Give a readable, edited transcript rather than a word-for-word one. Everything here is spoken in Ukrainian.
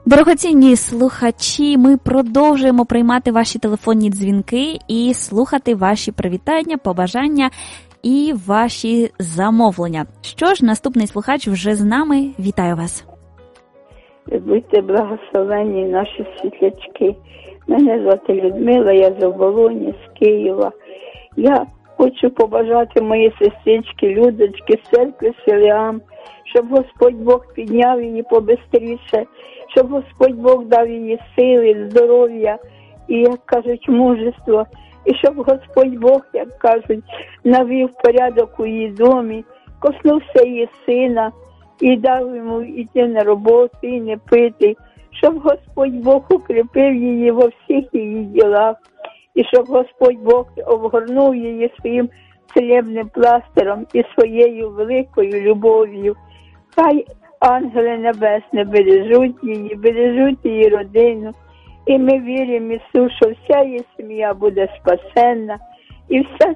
Дорогоцінні слухачі, ми продовжуємо приймати ваші телефонні дзвінки і слухати ваші привітання, побажання і ваші замовлення. Що ж, наступний слухач вже з нами. Вітаю вас. Будьте благословенні наші світлячки. Мене звати Людмила, я з Оболоні, з Києва. Я хочу побажати моїй сестричці Людочки з церкви Силіам, щоб Господь Бог підняв її побистріше, щоб Господь Бог дав їй сили, здоров'я і, як кажуть, мужество. І щоб Господь Бог, як кажуть, навів порядок у її домі, коснувся її сина і дав йому йти на роботу і не пити, щоб Господь Бог укріпив її во всіх її ділах, і щоб Господь Бог обгорнув її своїм целебним пластиром і своєю великою любов'ю. Хай ангели небесні бережуть її родину. І ми віримо, Ісус, що вся її сім'я буде спасенна, і вся